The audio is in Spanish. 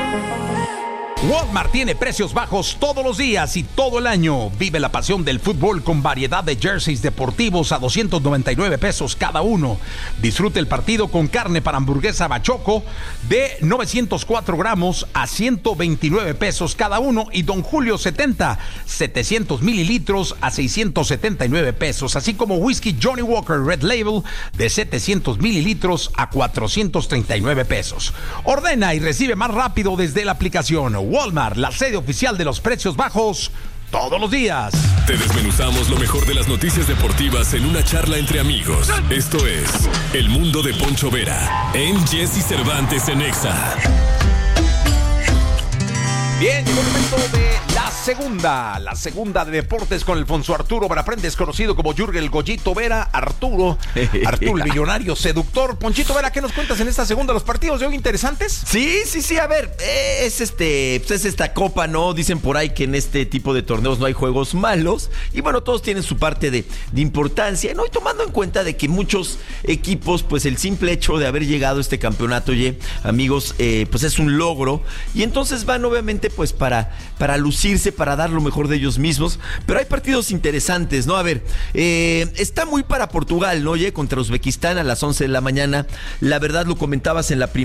Walmart tiene precios bajos todos los días y todo el año. Vive la pasión del fútbol con variedad de jerseys deportivos a 299 pesos cada uno. Disfrute el partido con carne para hamburguesa bachoco de 904 gramos a 129 pesos cada uno y Don Julio 700 mililitros a 679 pesos, así como whisky Johnny Walker Red Label de 700 mililitros a 439 pesos. Ordena y recibe más rápido desde la aplicación. Walmart, la sede oficial de los precios bajos todos los días. Te desmenuzamos lo mejor de las noticias deportivas en una charla entre amigos. Esto es El Mundo de Poncho Vera en Jesse Cervantes en Exa. Bien, llegó el momento de la segunda de deportes con Alfonso Arturo Veraprendes, conocido como Jürgen el Goyito Vera. Arturo el millonario seductor. Ponchito Vera, ¿qué nos cuentas en esta segunda? ¿Los partidos de hoy interesantes? Sí, a ver, es esta copa, ¿no? Dicen por ahí que en este tipo de torneos no hay juegos malos, y bueno, todos tienen su parte de importancia, ¿no? Y tomando en cuenta de que muchos equipos, pues el simple hecho de haber llegado a este campeonato, amigos, pues es un logro, y entonces van obviamente pues para lucirse, para dar lo mejor de ellos mismos, pero hay partidos interesantes, ¿no? A ver, está muy para Portugal, ¿no? Contra Uzbekistán a las 11 de la mañana, la verdad lo comentabas en la primera